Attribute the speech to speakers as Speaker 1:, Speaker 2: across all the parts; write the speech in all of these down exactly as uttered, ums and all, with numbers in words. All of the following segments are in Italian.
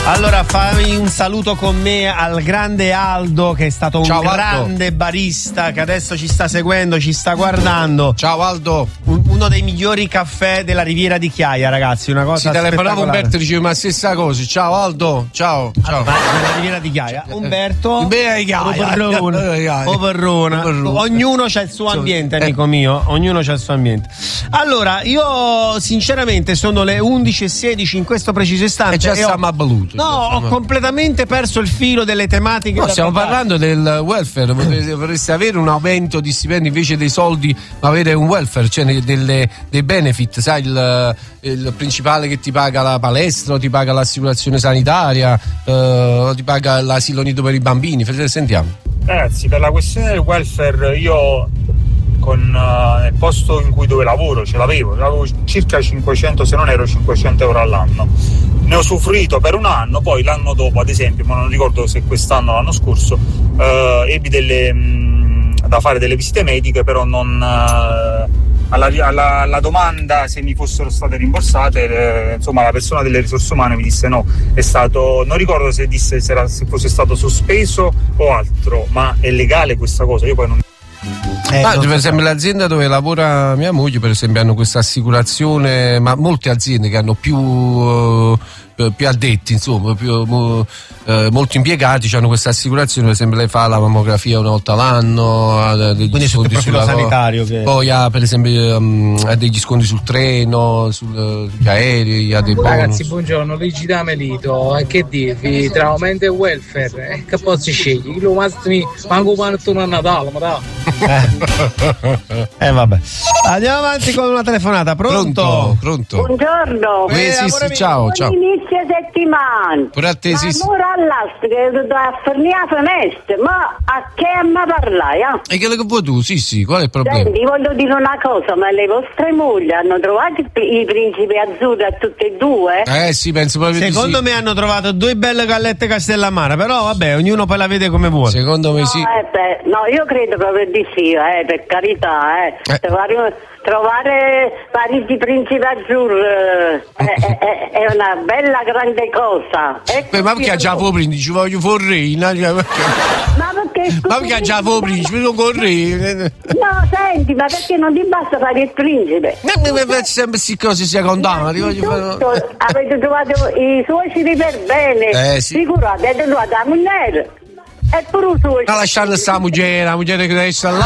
Speaker 1: Allora fammi un saluto con me al grande Aldo, che è stato un
Speaker 2: Ciao,
Speaker 1: grande
Speaker 2: Aldo.
Speaker 1: barista, che adesso ci sta seguendo, ci sta guardando.
Speaker 2: Ciao Aldo.
Speaker 1: Un, uno dei migliori caffè della Riviera di Chiaia, ragazzi, una cosa
Speaker 2: Si telefonava
Speaker 1: spettacolare.
Speaker 2: Umberto e diceva ma stessa cosa. Ciao Aldo, ciao. Ciao.
Speaker 1: Ma nella Riviera di Chiaia, Umberto,
Speaker 2: Riviera di Chiaia.
Speaker 1: Operrona, Operrona. Ognuno c'ha il suo ambiente, amico mio, ognuno c'ha il suo ambiente. Allora, io sinceramente sono le undici e sedici in questo preciso istante
Speaker 2: E già
Speaker 1: ho-
Speaker 2: siamo abbaluti.
Speaker 1: No, ho completamente perso il filo delle tematiche.
Speaker 2: No,
Speaker 1: da
Speaker 2: stiamo
Speaker 1: trattare.
Speaker 2: parlando del welfare. Vorreste, vorreste avere un aumento di stipendi invece dei soldi, ma avere un welfare, cioè delle, dei benefit, sai, il, il principale che ti paga la palestra, o ti paga l'assicurazione sanitaria, eh, o ti paga l'asilo nido per i bambini. Sentiamo.
Speaker 3: Ragazzi, per la questione del welfare, io con uh, nel posto in cui dove lavoro ce l'avevo, ce l'avevo circa cinquecento, se non ero cinquecento euro all'anno. Ne ho usufruito per un anno, poi l'anno dopo, ad esempio, ma non ricordo se quest'anno o l'anno scorso, uh, ebbi delle mh, da fare delle visite mediche, però non uh, alla, alla, alla domanda se mi fossero state rimborsate, eh, insomma la persona delle risorse umane mi disse no, è stato, non ricordo se disse se, era, se fosse stato sospeso o altro, ma è legale questa cosa? Io poi non
Speaker 1: Eh,
Speaker 2: Ah,
Speaker 1: non
Speaker 2: per
Speaker 1: so.
Speaker 2: esempio l'azienda dove lavora mia moglie, per esempio, hanno questa assicurazione, ma molte aziende che hanno più, uh, più addetti, insomma, più, mo, uh, molti impiegati hanno questa assicurazione. Per esempio lei fa la mammografia una volta l'anno, ha degli
Speaker 1: Quindi sotto il
Speaker 2: sconti
Speaker 1: profilo
Speaker 2: sulla-
Speaker 1: sanitario che-
Speaker 2: poi ha per esempio um, ha degli sconti sul treno, sul, sugli aerei, ha dei bonus.
Speaker 4: Ragazzi, buongiorno, Luigi da Melito. E che dirvi, tra aumento e welfare, eh, che posso scegli? Chi lo mastri, manco quando torno a Natale, ma da.
Speaker 1: Eh vabbè. Andiamo avanti con una telefonata. Pronto?
Speaker 2: Pronto, pronto.
Speaker 5: Buongiorno.
Speaker 2: Eh,
Speaker 1: Eh,
Speaker 2: sì,
Speaker 1: amore
Speaker 2: sì,
Speaker 1: mio.
Speaker 2: ciao, ciao.
Speaker 5: Buon inizio settimana.
Speaker 2: Pure a te, sì, sì.
Speaker 5: Ma ora all'asta che da fornire a finestra, ma a che mi parlai? Eh?
Speaker 2: E che che vuoi tu? Sì, sì, qual è il problema?
Speaker 5: Senti, voglio dire una cosa, ma le vostre mogli hanno trovato i, i principi azzurri a tutte e due?
Speaker 2: Eh sì, penso proprio di
Speaker 1: Secondo
Speaker 2: sì.
Speaker 1: me hanno trovato due belle gallette Castellamare, però vabbè, ognuno poi la vede come vuole.
Speaker 2: Secondo me
Speaker 5: No,
Speaker 2: sì.
Speaker 5: eh, beh, no, io credo proprio di sì, eh, per carità, eh.
Speaker 2: Eh.
Speaker 5: Trovare, trovare Parigi Principe Azzurro eh, è, è- è una bella grande cosa. E
Speaker 2: Beh, ma perché
Speaker 5: così-
Speaker 2: già fu principe, ci voglio forrina, cioè, perché-
Speaker 5: Ma perché
Speaker 2: ma perché già fu principe, non corri.
Speaker 5: No, senti, ma perché non ti basta fare il principe?
Speaker 2: Sempre queste cose si contano, li voglio fare.
Speaker 5: Innanzitutto, avete trovato i suoceri per bene,
Speaker 2: Eh, sì.
Speaker 5: figurate, avete trovato la moglie e pure i suoceri.
Speaker 2: Ma lasciando sta moglie, la moglie che deve stare là.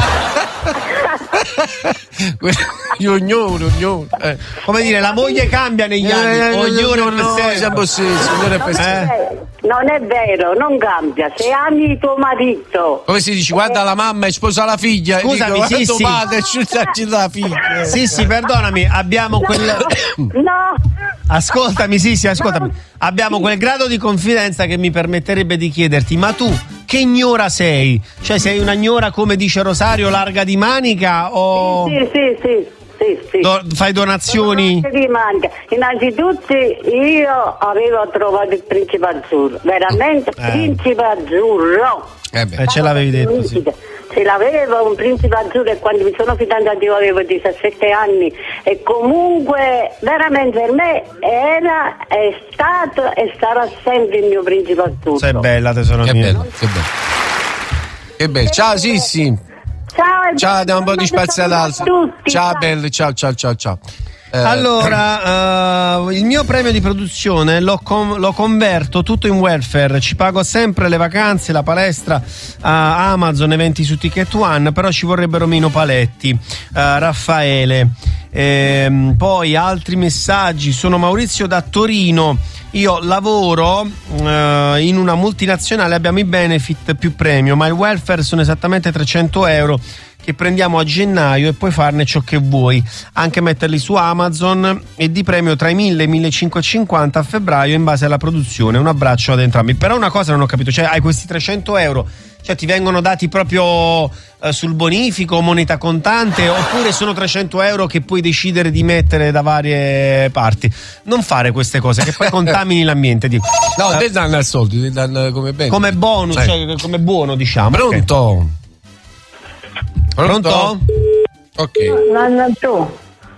Speaker 2: Ognuno, ognuno. Eh.
Speaker 1: Come dire, la moglie cambia negli anni,
Speaker 2: Eh,
Speaker 1: ognuno
Speaker 2: no,
Speaker 1: è per
Speaker 2: no,
Speaker 1: sempre.
Speaker 2: siamo sì, signore per sempre.
Speaker 5: Eh, non è vero, non cambia. Se ami tuo marito,
Speaker 2: Come si dice, guarda la mamma e sposa la figlia.
Speaker 1: Scusami,
Speaker 2: e dico,
Speaker 1: sì,
Speaker 2: guarda tuo
Speaker 1: sì.
Speaker 2: padre, ci la figlia.
Speaker 1: Sì, sì, perdonami, abbiamo quel...
Speaker 5: no,
Speaker 1: Ascoltami, sì, sì, ascoltami. Abbiamo quel grado di confidenza che mi permetterebbe di chiederti, ma tu che gnora sei? Cioè sei una gnora, come dice Rosario, larga di manica o
Speaker 5: sì, sì, sì, sì, sì.
Speaker 1: do- fai donazioni?
Speaker 5: Non ti manca. Innanzitutto io avevo trovato il principe azzurro, veramente
Speaker 1: Eh.
Speaker 5: principe azzurro.
Speaker 2: Eh beh.
Speaker 1: Eh, ce l'avevi detto, sì.
Speaker 5: Ce l'avevo un principe azzurro e quando mi sono fidanzata io avevo diciassette anni e comunque veramente per me era, è stato e sarà sempre il mio principe azzurro.
Speaker 1: Sei bella, tesoro
Speaker 2: Che
Speaker 1: mio.
Speaker 2: bello, che bello. Che bello. Ciao Sissi.
Speaker 5: Ciao, e
Speaker 2: Ciao, diamo un po' di
Speaker 5: buona
Speaker 2: spaziata
Speaker 5: giornata a tutti.
Speaker 2: Ciao bello, ciao ciao ciao ciao. Eh,
Speaker 1: Allora, eh, il mio premio di produzione lo, com- lo converto tutto in welfare, ci pago sempre le vacanze, la palestra, eh, Amazon, eventi su Ticket One, però ci vorrebbero meno paletti. Eh, Raffaele. Ehm, poi altri messaggi, sono Maurizio da Torino, io lavoro eh, in una multinazionale, abbiamo i benefit più premio, ma il welfare sono esattamente trecento euro che prendiamo a gennaio e puoi farne ciò che vuoi, anche metterli su Amazon, e di premio tra i mille e i millecinquecentocinquanta a febbraio in base alla produzione. Un abbraccio ad entrambi. Però una cosa non ho capito, cioè hai questi trecento euro, cioè ti vengono dati proprio eh, sul bonifico, moneta contante, oppure sono trecento euro che puoi decidere di mettere da varie parti? Non fare queste cose che poi contamini l'ambiente, dico.
Speaker 2: no,
Speaker 1: Eh,
Speaker 2: te danno i soldi, ti danno come bene.
Speaker 1: come bonus,
Speaker 2: Eh.
Speaker 1: cioè come buono, diciamo.
Speaker 2: Pronto?
Speaker 1: Ok. Pronto?
Speaker 2: Ok.
Speaker 5: Nanna tu,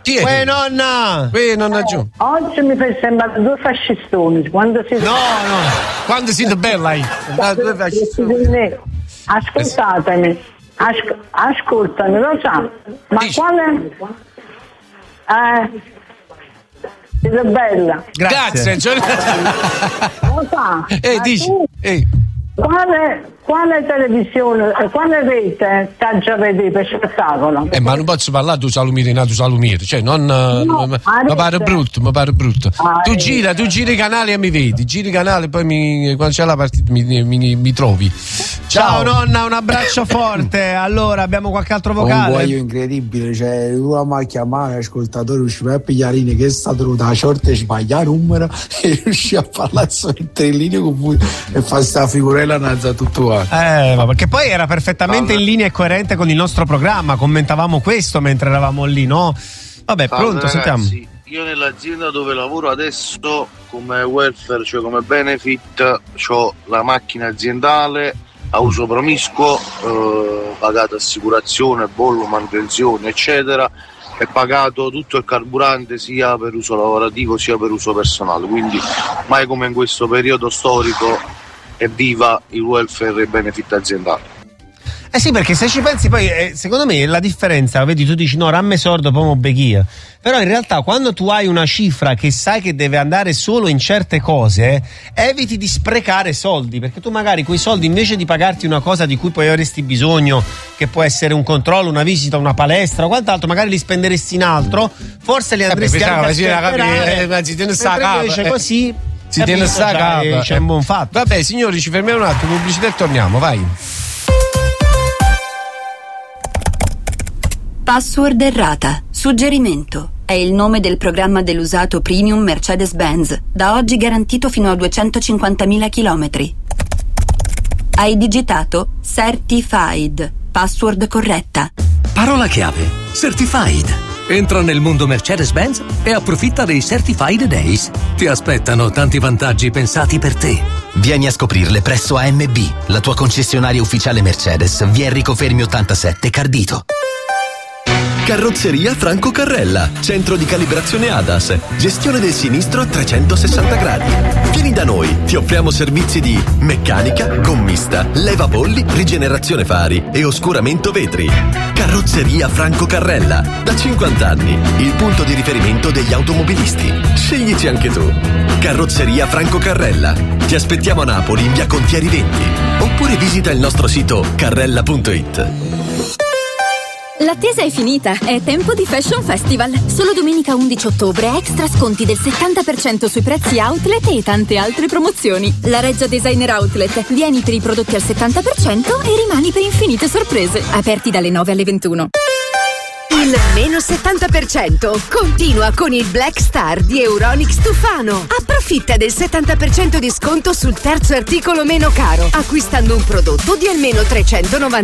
Speaker 2: Chi è?
Speaker 1: Uè, nonna!
Speaker 2: Uè, nonna giù.
Speaker 5: Oggi mi fa sembrare due fascistoni. Quando si...
Speaker 2: No, no. Quando siete bella lì. Due fascistoni.
Speaker 5: Ascoltatemi. Asc- ascoltami, lo sa. Ma
Speaker 2: Dici.
Speaker 5: quale... Eh... Siete bella.
Speaker 2: Grazie.
Speaker 1: Grazie.
Speaker 5: Lo sa.
Speaker 2: Eh,
Speaker 5: Ma
Speaker 2: dici.
Speaker 5: tu,
Speaker 2: Eh.
Speaker 5: Quale, quale televisione, eh, quale rete sta già vedere per spettacolo?
Speaker 2: Eh, ma non posso parlare tu Salumire, nato Salumire, cioè non
Speaker 5: No,
Speaker 2: mi
Speaker 5: arrete.
Speaker 2: pare brutto, mi pare brutto.
Speaker 5: Ah,
Speaker 2: Tu
Speaker 5: eh.
Speaker 2: gira, tu giri i canali e mi vedi, giri i canali e poi mi, quando c'è la partita mi, mi, mi trovi.
Speaker 1: Ciao nonna, un abbraccio forte. Allora, abbiamo qualche altro
Speaker 6: Un
Speaker 1: vocale?
Speaker 6: guaio incredibile, cioè tu mi ha chiamato l'ascoltatore, usciva a pigliare che è stato da sorte sbaglia numero e riuscì a parlare solo in tre linee con voi e fa sta figurella nazza tutto qua.
Speaker 1: Eh, ma perché poi era perfettamente in linea e coerente con il nostro programma, commentavamo questo mentre eravamo lì, no? Vabbè,
Speaker 7: Salve,
Speaker 1: pronto, sentiamo.
Speaker 7: ragazzi. Io nell'azienda dove lavoro adesso come welfare, cioè come benefit, ho la macchina aziendale a uso promiscuo, eh, pagata assicurazione, bollo, manutenzione, eccetera, e pagato tutto il carburante sia per uso lavorativo sia per uso personale, quindi mai come in questo periodo storico evviva il welfare e benefit aziendale.
Speaker 1: Eh sì, perché se ci pensi poi, eh, secondo me la differenza, vedi, tu dici no, ramme sordo, poi mo bechia. Però in realtà quando tu hai una cifra che sai che deve andare solo in certe cose, eviti di sprecare soldi, perché tu magari quei soldi invece di pagarti una cosa di cui poi avresti bisogno, che può essere un controllo, una visita, una palestra o quant'altro, magari li spenderesti in altro, forse li andresti
Speaker 2: Eh, beh,
Speaker 1: anche a
Speaker 2: sì, ragazzi,
Speaker 1: sperperare,
Speaker 2: eh, ma si tiene sta
Speaker 1: mentre
Speaker 2: capa,
Speaker 1: invece
Speaker 2: eh.
Speaker 1: così
Speaker 2: Si tiene sta capa.
Speaker 1: c'è un buon fatto.
Speaker 2: Vabbè, signori, ci fermiamo un attimo, pubblicità e torniamo, vai.
Speaker 8: Password errata. Suggerimento. È il nome del programma dell'usato premium Mercedes-Benz, da oggi garantito fino a duecentocinquantamila chilometri. Hai digitato Certified. Password corretta.
Speaker 9: Parola chiave: Certified. Entra nel mondo Mercedes-Benz e approfitta dei Certified Days. Ti aspettano tanti vantaggi pensati per te.
Speaker 10: Vieni a scoprirle presso A M B, la tua concessionaria ufficiale Mercedes, via Enrico Fermi ottantasette, Cardito.
Speaker 11: Carrozzeria Franco Carrella, centro di calibrazione A D A S, gestione del sinistro a trecentosessanta gradi. Vieni da noi, ti offriamo servizi di meccanica, gommista, levapolli, rigenerazione fari e oscuramento vetri. Carrozzeria Franco Carrella, da cinquanta anni, il punto di riferimento degli automobilisti. Sceglici anche tu. Carrozzeria Franco Carrella. Ti aspettiamo a Napoli in via Contieri venti, oppure visita il nostro sito carrella punto it.
Speaker 12: L'attesa è finita, è tempo di Fashion Festival. Solo domenica undici ottobre, extra sconti del settanta per cento sui prezzi outlet e tante altre promozioni. La Reggia Designer Outlet. Vieni per i prodotti al settanta per cento e rimani per infinite sorprese. Aperti dalle nove alle ventuno.
Speaker 13: Il meno settanta per cento continua con il Black Star di Euronics Tufano. Approfitta del settanta per cento di sconto sul terzo articolo meno caro, acquistando un prodotto di almeno trecentonovanta